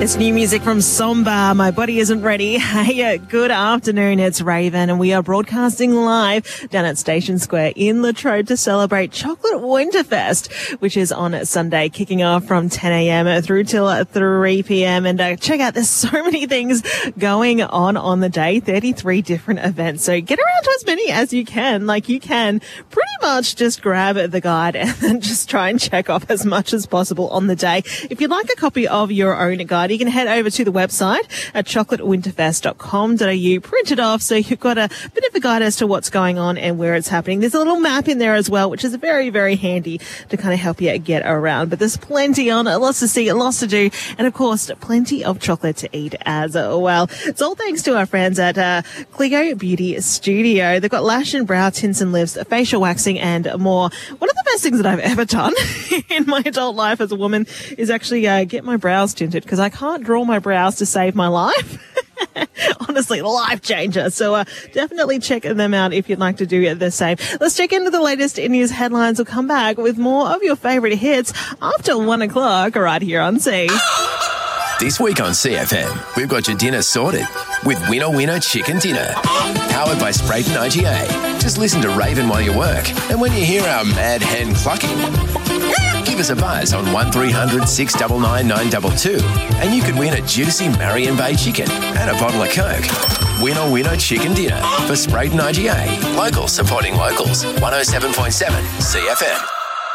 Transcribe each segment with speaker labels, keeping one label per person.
Speaker 1: It's new music from Somba. My Body Isn't Ready. Hey, good afternoon. It's Raven, and we are broadcasting live down at Station Square in Latrobe to celebrate Chocolate Winterfest, which is on Sunday, kicking off from 10 a.m. through till 3 p.m. And check out, there's so many things going on the day, 33 different events. So get around to as many as you can. Like, you can pretty much just grab the guide and then just try and check off as much as possible on the day. If you'd like a copy of your own guide, you can head over to the website at chocolatewinterfest.com.au, print it off so you've got a bit of a guide as to what's going on and where it's happening. There's a little map in there as well, which is very, very handy to kind of help you get around. But there's plenty on, lots to see, lots to do, and of course, plenty of chocolate to eat as well. It's all thanks to our friends at Clio Beauty Studio. They've got lash and brow tints and lifts, facial waxing, and more. One of the best things that I've ever done in my adult life as a woman is actually get my brows tinted, because I can't draw my brows to save my life. Honestly, life changer. So definitely check them out if you'd like to do the same. Let's check into the latest news headlines. We'll come back with more of your favourite hits after 1 o'clock right here on C.
Speaker 2: This week on CFM, we've got your dinner sorted with Winner Winner Chicken Dinner. Powered by Sprayton IGA. Just listen to Raven while you work. And when you hear our mad hen clucking, give us a buzz on 1300 699 922 and you could win a juicy Marion Bay chicken and a bottle of Coke. Winner Winner Chicken Dinner for Sprayton IGA. Locals supporting locals. 107.7 CFM.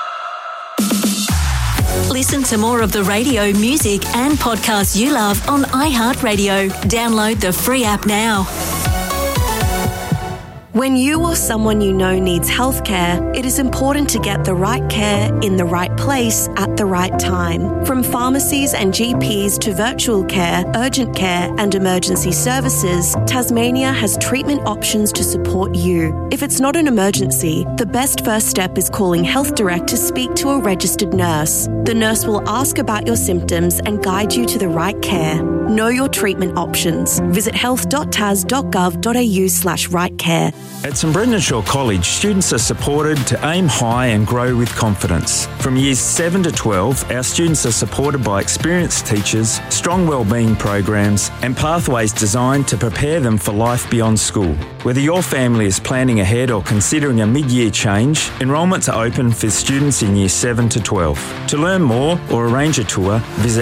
Speaker 3: Listen to more of the radio, music and podcasts you love on iHeartRadio. Download the free app now.
Speaker 4: When you or someone you know needs healthcare, it is important to get the right care in the right place at the right time. From pharmacies and GPs to virtual care, urgent care and emergency services, Tasmania has treatment options to support you. If it's not an emergency, the best first step is calling Health Direct to speak to a registered nurse. The nurse will ask about your symptoms and guide you to the right care. Know your treatment options. Visit health.tas.gov.au/rightcare.
Speaker 5: At St Brendan Shaw College, students are supported to aim high and grow with confidence. From years 7 to 12, our students are supported by experienced teachers, strong wellbeing programs and pathways designed to prepare them for life beyond school. Whether your family is planning ahead or considering a mid-year change, enrolments are open for students in years 7 to 12. To learn more or arrange a tour, visit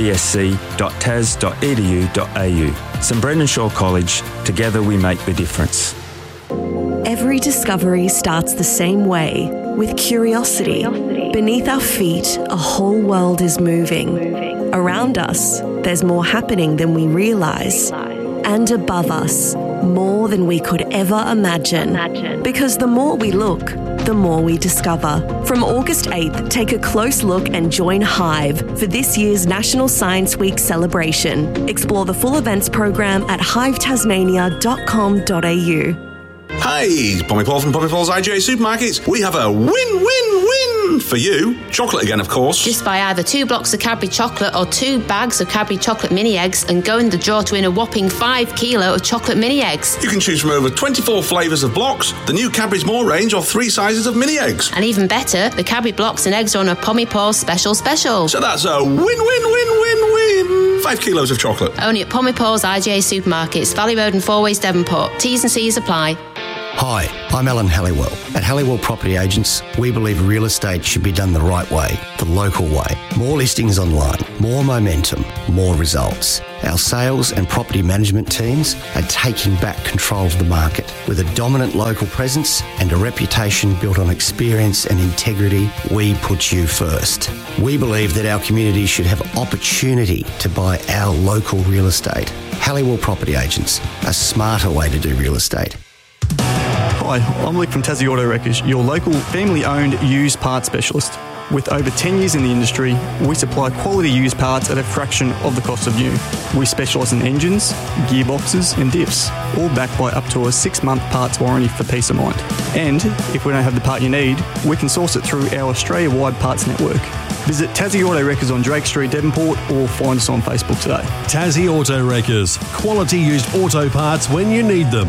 Speaker 5: sbsc.tas.edu.au. St Brendan Shaw College, together we make the difference.
Speaker 4: Every discovery starts the same way, with curiosity. Beneath our feet, a whole world is moving. Around us, there's more happening than we realise. And above us, more than we could ever imagine. Because the more we look, the more we discover. From August 8th, take a close look and join Hive for this year's National Science Week celebration. Explore the full events program at hivetasmania.com.au.
Speaker 6: Hey, Pommy Paul from Pommy Paul's IGA Supermarkets. We have a win-win-win for you. Chocolate again, of course.
Speaker 7: Just buy either 2 blocks of Cadbury chocolate or 2 bags of Cadbury chocolate mini eggs and go in the draw to win a whopping 5 kilo of chocolate mini eggs.
Speaker 6: You can choose from over 24 flavours of blocks, the new Cadbury's More range, or 3 sizes of mini eggs.
Speaker 7: And even better, the Cadbury blocks and eggs are on a Pommy Paul's special.
Speaker 6: So that's a win-win-win-win-win. 5 kilos of chocolate.
Speaker 7: Only at Pommy Paul's IGA Supermarkets, Valley Road and Four Ways, Devonport. T's and C's apply.
Speaker 8: Hi, I'm Alan Halliwell. At Halliwell Property Agents, we believe real estate should be done the right way, the local way. More listings online, more momentum, more results. Our sales and property management teams are taking back control of the market. With a dominant local presence and a reputation built on experience and integrity, we put you first. We believe that our community should have opportunity to buy our local real estate. Halliwell Property Agents, a smarter way to do real estate.
Speaker 9: Hi, I'm Luke from Tassie Auto Wreckers, your local family-owned used parts specialist. With over 10 years in the industry, we supply quality used parts at a fraction of the cost of new. We specialise in engines, gearboxes and diffs, all backed by up to a 6-month parts warranty for peace of mind. And if we don't have the part you need, we can source it through our Australia-wide parts network. Visit Tassie Auto Wreckers on Drake Street, Devonport, or find us on Facebook today.
Speaker 10: Tassie Auto Wreckers, quality used auto parts when you need them.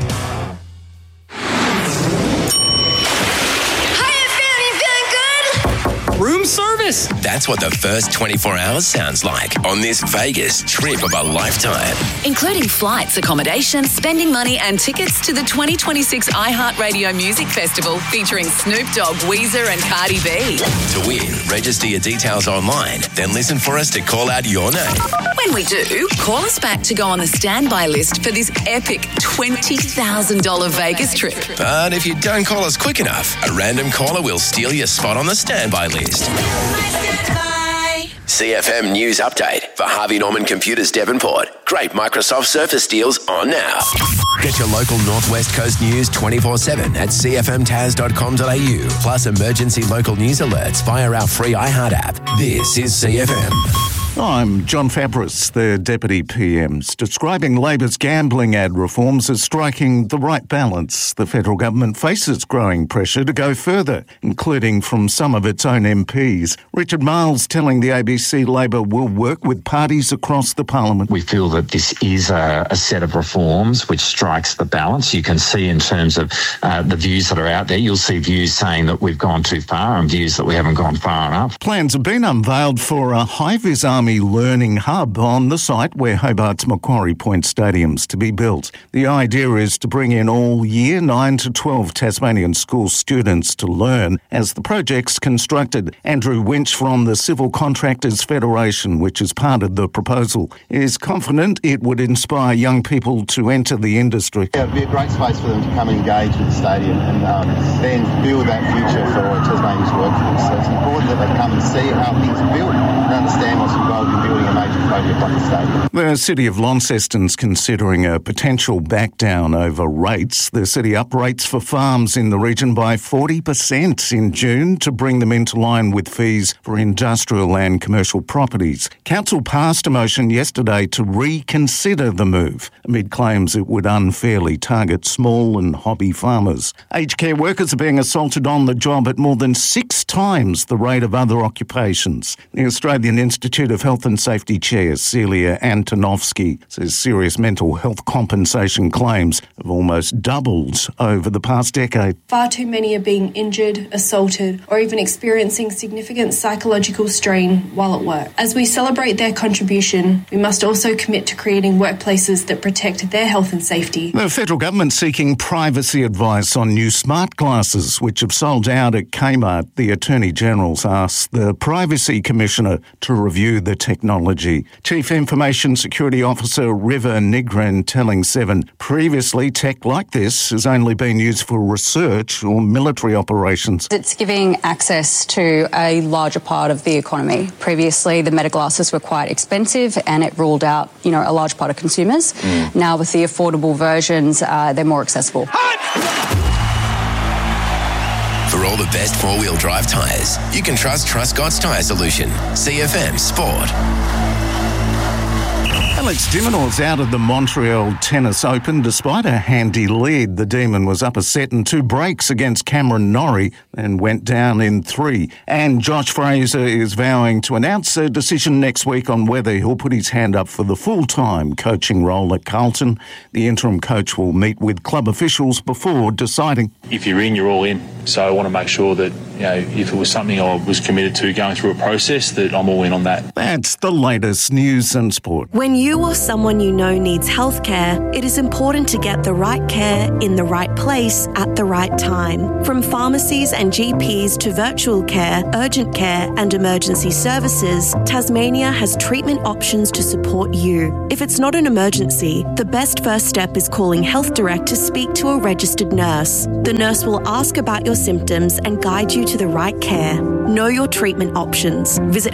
Speaker 11: Room service.
Speaker 2: That's what the first 24 hours sounds like on this Vegas trip of a lifetime.
Speaker 11: Including flights, accommodation, spending money and tickets to the 2026 iHeartRadio Music Festival featuring Snoop Dogg, Weezer and Cardi B.
Speaker 2: To win, register your details online, then listen for us to call out your name.
Speaker 11: When we do, call us back to go on the standby list for this epic $20,000 Vegas trip.
Speaker 2: But if you don't call us quick enough, a random caller will steal your spot on the standby list. CFM News Update for Harvey Norman Computers Devonport. Great Microsoft Surface deals on now. Get your local Northwest Coast news 24/7 at cfmtaz.com.au. Plus emergency local news alerts via our free iHeart app. This is CFM.
Speaker 12: I'm John Fabris, the Deputy PM's describing Labor's gambling ad reforms as striking the right balance. The federal government faces growing pressure to go further, including from some of its own MPs. Richard Miles telling the ABC Labor will work with parties across the parliament.
Speaker 13: We feel that this is a set of reforms which strikes the balance. You can see in terms of the views that are out there, you'll see views saying that we've gone too far and views that we haven't gone far enough.
Speaker 12: Plans have been unveiled for a high-vis Army learning hub on the site where Hobart's Macquarie Point Stadium's to be built. The idea is to bring in all Year 9 to 12 Tasmanian school students to learn as the project's constructed. Andrew Winch from the Civil Contractors Federation, which is part of the proposal, is confident it would inspire young people to enter the industry.
Speaker 14: Yeah, it'd be a great space for them to come and engage with the stadium and then build that future for Tasmania's workforce. So it's important that they come and see how things are built and understand what's involved in building a major project like the stadium.
Speaker 12: The City of Launceston's considering a potential back down over rates. The city up rates for farms in the region by 40% in June to bring them into line with fees for industrial and commercial properties. Council passed a motion yesterday to reconsider the move amid claims it would unfairly target small and hobby farmers. Aged care workers are being assaulted on the job at more than 6 times the rate of other occupations. The Australian Institute of Health and Safety Chair Celia Antonovsky says serious mental health compensation claims have almost doubled over the past decade.
Speaker 15: Far too many are being injured, assaulted, or even experiencing significant psychological strain while at work. As we celebrate their contribution, we must also commit to creating workplaces that protect their health and safety.
Speaker 12: The federal government seeking privacy advice on new smart glasses, which have sold out at Kmart. The Attorney General's asked the Privacy Commissioner to review the technology. Chief Information Security Officer River Nigran telling Seven, previously tech like this has only been used for research or military operations.
Speaker 16: It's giving access to a larger part of the economy. Previously, the Meta glasses were quite expensive and it ruled out, a large part of consumers. Now with the affordable versions, they're more accessible.
Speaker 2: For all the best four-wheel drive tyres, you can trust Truscott's Tyre Solution. CFM Sport.
Speaker 12: Alex de Minaur's out of the Montreal Tennis Open despite a handy lead. The Demon was up a set and 2 breaks against Cameron Norrie and went down in 3. And Josh Fraser is vowing to announce a decision next week on whether he'll put his hand up for the full-time coaching role at Carlton. The interim coach will meet with club officials before deciding.
Speaker 17: If you're in, you're all in. So I want to make sure that, if it was something I was committed to going through a process, that I'm all in on that.
Speaker 12: That's the latest news and sport.
Speaker 4: When you or someone you know needs healthcare, it is important to get the right care in the right place at the right time. From pharmacies and GPs to virtual care, urgent care and emergency services, Tasmania has treatment options to support you. If it's not an emergency, the best first step is calling Health Direct to speak to a registered nurse. The nurse will ask about your symptoms and guide you to the right care. Know your treatment options. Visit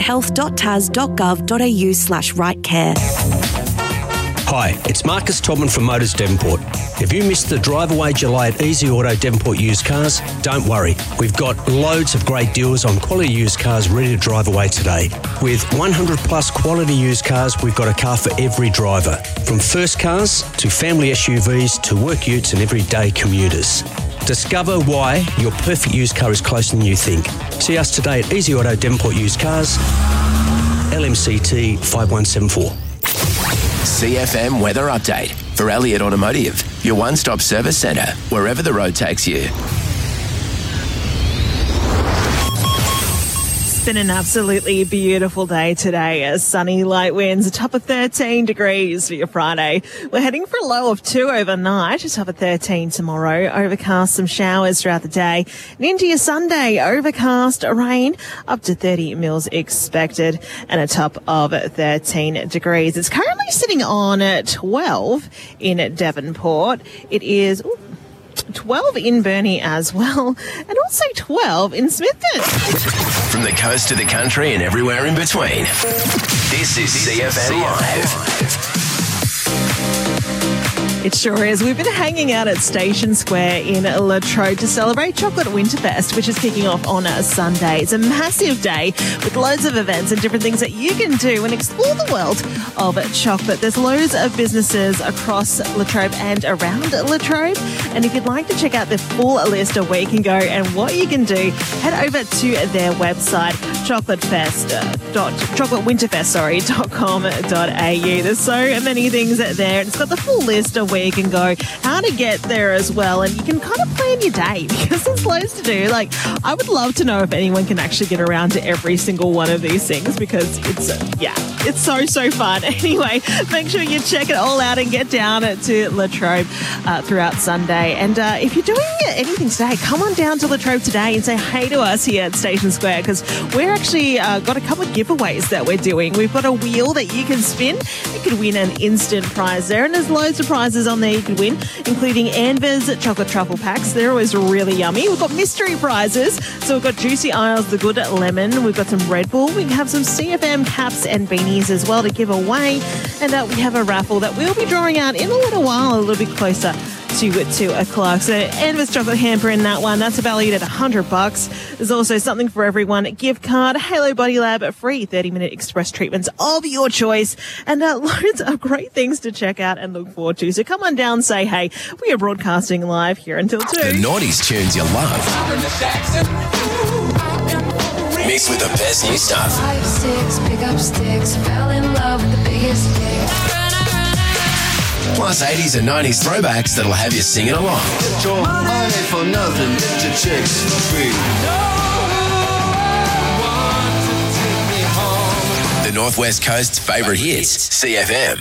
Speaker 4: health.tas.gov.au/rightcare.
Speaker 18: Hi, it's Marcus Todman from Motors Devonport. If you missed the drive away July at Easy Auto Devonport Used Cars, don't worry. We've got loads of great deals on quality used cars ready to drive away today. With 100 plus quality used cars, we've got a car for every driver. From first cars to family SUVs to work utes and everyday commuters. Discover why your perfect used car is closer than you think. See us today at Easy Auto Devonport Used Cars, LMCT 5174.
Speaker 2: CFM Weather Update for Elliott Automotive, your one-stop service centre, wherever the road takes you.
Speaker 1: It's been an absolutely beautiful day today. Sunny, light winds, a top of 13 degrees for your Friday. We're heading for a low of 2 overnight, a top of 13 tomorrow. Overcast, some showers throughout the day. And into your Sunday, overcast, rain, up to 30 mils expected, and a top of 13 degrees. It's currently sitting on 12 in Devonport. It is 12 in Burnie as well, and also 12 in Smithton.
Speaker 2: From the coast to the country and everywhere in between, this is CFM Live.
Speaker 1: It sure is. We've been hanging out at Station Square in Latrobe to celebrate Chocolate Winterfest, which is kicking off on a Sunday. It's a massive day with loads of events and different things that you can do and explore the world of chocolate. There's loads of businesses across Latrobe and around Latrobe. And if you'd like to check out the full list of where you can go and what you can do, head over to their website, chocolatewinterfest.com.au. There's so many things there. It's got the full list of where you can go, how to get there as well, and you can kind of plan your day because there's loads to do. Like, I would love to know if anyone can actually get around to every single one of these things because it's so fun. Anyway, make sure you check it all out and get down to Latrobe throughout Sunday. And if you're doing anything today, come on down to Latrobe today and say hey to us here at Station Square because we're actually got a couple of giveaways that we're doing. We've got a wheel that you can spin. You could win an instant prize there, and there's loads of prizes on there you could win, including Anvers chocolate truffle packs. They're always really yummy. We've got mystery prizes. So we've got Juicy Isles, the Good Lemon. We've got some Red Bull. We have some CFM caps and beanies as well to give away. And we have a raffle that we'll be drawing out in a little while, a little bit closer to 2 o'clock. So Anvers chocolate hamper in that one. That's valued at $100. There's also something for everyone. Gift card, Halo Body Lab, free 30-minute express treatments of your choice, and loads of great things to check out and look forward to. So come on down, say hey. We are broadcasting live here until 2.
Speaker 2: The noughties tunes you love, mixed with the best new stuff.
Speaker 19: 5, 6, pick up sticks, fell in love with the biggest hit.
Speaker 2: Plus 80s and 90s throwbacks that'll have you singing along.
Speaker 19: Money for nothing, get your chicks for free.
Speaker 2: The Northwest Coast's favourite hits, CFM.